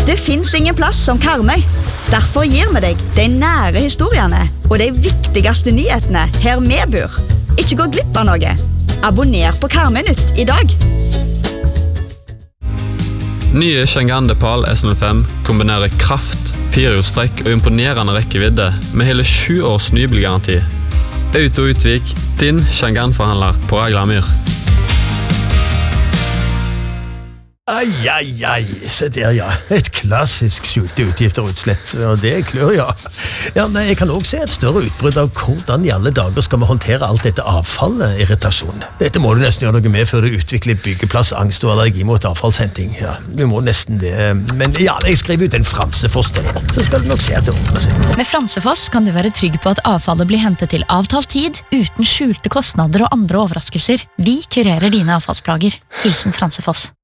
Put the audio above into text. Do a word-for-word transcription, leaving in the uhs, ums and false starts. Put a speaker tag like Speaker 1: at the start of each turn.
Speaker 1: Det finnes ingen plass som Karmøy. Derfor gir vi deg de nære historiene og de viktigste nyhetene her vi bor. Ikke gå glipp av noe. Abonner på Karmøy-nytt i dag.
Speaker 2: Nye Chang'an Depal S null fem kombinerer kraft, firehjulstrekk og imponerende rekkevidde med hele sju års nybilgaranti. Auto Utvik, din Chang'an-forhandler på Aglamyr.
Speaker 3: Ai, ai, ai, se der, ja. Et klassisk skjulte utgifter og utslett, og det klør, ja. Ja, nei, jeg kan også se et større utbrudd av hvordan i alle dager skal vi håndtere alt dette avfallet, irritasjon. Dette må du nesten gjøre noe med før du utvikler byggeplass, angst og allergi mot avfallshenting. Ja, vi må nesten det. Men ja, jeg skriver ut en Fransefoss til, så skal du nok se at det ordner seg.
Speaker 4: Med Fransefoss kan du være trygg på at avfallet blir hentet til avtalt tid, uten skjulte kostnader og andre overraskelser. Vi kurerer dine avfallsplager. Hilsen Fransefoss.